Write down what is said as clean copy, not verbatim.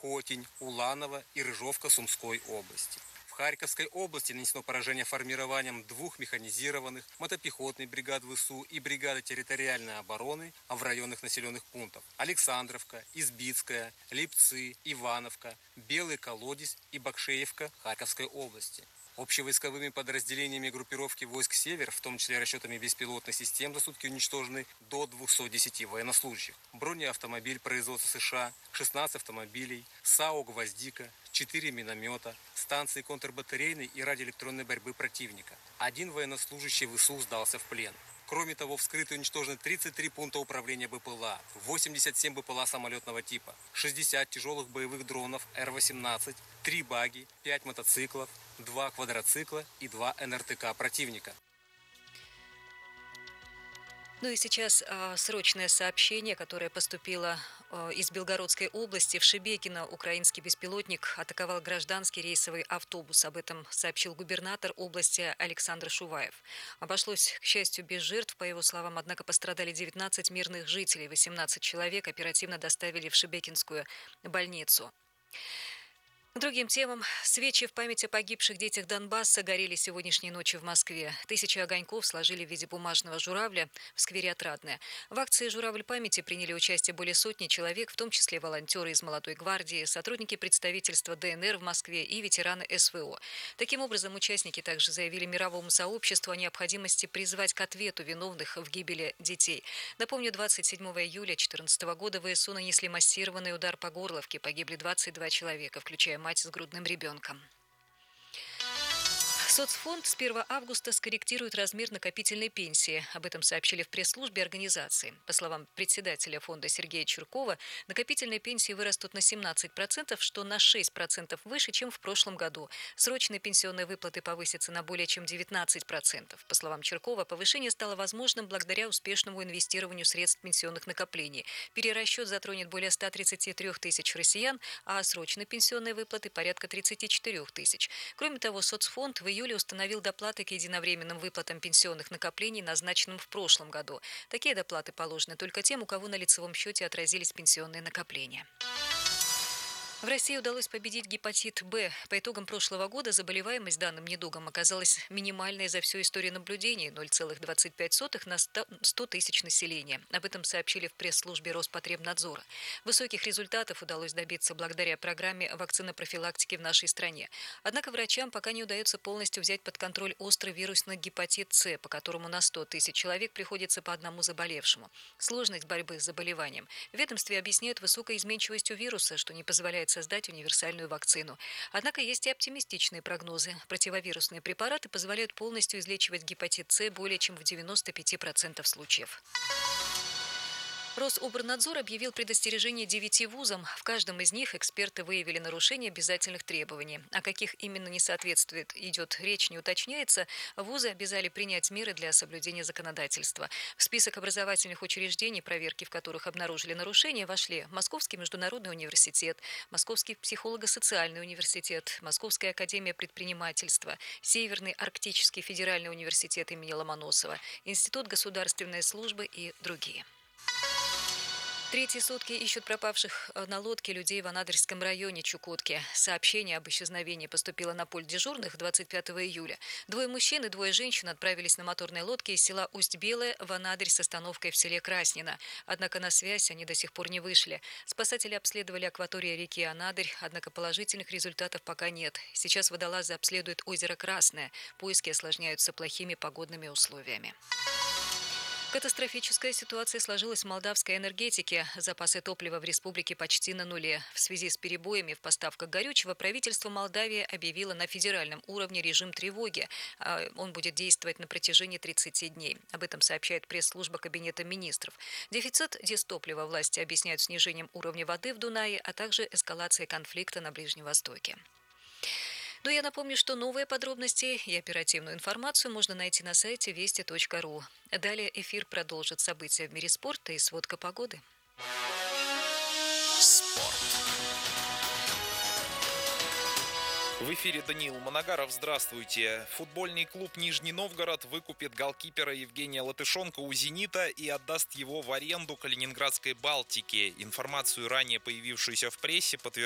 Хотень, Уланово и Рыжовка Сумской области. В Харьковской области нанесено поражение формированием 2 механизированных мотопехотных бригад ВСУ и бригады территориальной обороны в районах населенных пунктов Александровка, Избицкая, Липцы, Ивановка, Белый Колодец и Бакшеевка Харьковской области. Общевойсковыми подразделениями группировки войск «Север», в том числе расчетами беспилотных систем, за сутки уничтожены до 210 военнослужащих. Бронеавтомобиль производства США, 16 автомобилей, САУ «Гвоздика», 4 миномета, станции контрбатарейной и радиоэлектронной борьбы противника. 1 военнослужащий ВСУ сдался в плен. Кроме того, вскрыты и уничтожены 33 пункта управления БПЛА, 87 БПЛА самолетного типа, 60 тяжелых боевых дронов Р-18, 3 багги, 5 мотоциклов, 2 квадроцикла и 2 НРТК противника. Ну и сейчас срочное сообщение, которое поступило из Белгородской области. В Шебекино украинский беспилотник атаковал гражданский рейсовый автобус. Об этом сообщил губернатор области Александр Шуваев. Обошлось, к счастью, без жертв. По его словам, однако пострадали 19 мирных жителей. 18 человек оперативно доставили в Шебекинскую больницу. К другим темам. Свечи в память о погибших детях Донбасса горели сегодняшней ночью в Москве. 1000 огоньков сложили в виде бумажного журавля в сквере Отрадное. В акции «Журавль памяти» приняли участие более сотни человек, в том числе волонтеры из «Молодой гвардии», сотрудники представительства ДНР в Москве и ветераны СВО. Таким образом, участники также заявили мировому сообществу о необходимости призвать к ответу виновных в гибели детей. Напомню, 27 июля 2014 года ВСУ нанесли массированный удар по Горловке. Погибли 22 человека, включая мать с грудным ребенком. Соцфонд с 1 августа скорректирует размер накопительной пенсии. Об этом сообщили в пресс-службе организации. По словам председателя фонда Сергея Чуркова, накопительные пенсии вырастут на 17%, что на 6% выше, чем в прошлом году. Срочные пенсионные выплаты повысятся на более чем 19%. По словам Чуркова, повышение стало возможным благодаря успешному инвестированию средств пенсионных накоплений. Перерасчет затронет более 133 тысяч россиян, а срочные пенсионные выплаты порядка 34 тысяч. Кроме того, соцфонд в июле установил доплаты к единовременным выплатам пенсионных накоплений, назначенным в прошлом году. Такие доплаты положены только тем, у кого на лицевом счете отразились пенсионные накопления. В России удалось победить гепатит Б. По итогам прошлого года заболеваемость данным недугом оказалась минимальной за всю историю наблюдений – 0,25 на 100 тысяч населения. Об этом сообщили в пресс-службе Роспотребнадзора. Высоких результатов удалось добиться благодаря программе вакцинопрофилактики в нашей стране. Однако врачам пока не удается полностью взять под контроль острый вирусный гепатит С, по которому на 100 тысяч человек приходится по одному заболевшему. Сложность борьбы с заболеванием в ведомстве объясняют высокой изменчивостью вируса, что не позволяет создать универсальную вакцину. Однако есть и оптимистичные прогнозы. Противовирусные препараты позволяют полностью излечивать гепатит С более чем в 95% случаев. Рособорнадзор объявил предостережение 9 вузам. В каждом из них эксперты выявили нарушение обязательных требований. О каких именно несоответствиях идет речь, не уточняется. Вузы обязали принять меры для соблюдения законодательства. В список образовательных учреждений, проверки в которых обнаружили нарушения, вошли Московский международный университет, Московский психолого-социальный университет, Московская академия предпринимательства, Северный арктический федеральный университет имени Ломоносова, Институт государственной службы и другие. Третьи сутки ищут пропавших на лодке людей в Анадырском районе Чукотки. Сообщение об исчезновении поступило на пульт дежурных 25 июля. 2 мужчин и 2 женщин отправились на моторной лодке из села Усть-Белое в Анадырь с остановкой в селе Краснино. Однако на связь они до сих пор не вышли. Спасатели обследовали акваторию реки Анадырь, однако положительных результатов пока нет. Сейчас водолазы обследуют озеро Красное. Поиски осложняются плохими погодными условиями. Катастрофическая ситуация сложилась в молдавской энергетике. Запасы топлива в республике почти на нуле. В связи с перебоями в поставках горючего правительство Молдавии объявило на федеральном уровне режим тревоги. Он будет действовать на протяжении 30 дней. Об этом сообщает пресс-служба Кабинета министров. Дефицит дистоплива власти объясняют снижением уровня воды в Дунае, а также эскалацией конфликта на Ближнем Востоке. Но я напомню, что новые подробности и оперативную информацию можно найти на сайте вести.ру. Далее эфир продолжит события в мире спорта и сводка погоды. Спорт. В эфире Даниил Моногаров. Здравствуйте. Футбольный клуб «Нижний Новгород» выкупит голкипера Евгения Латышонко у «Зенита» и отдаст его в аренду Калининградской «Балтике». Информацию, ранее появившуюся в прессе, подтверждает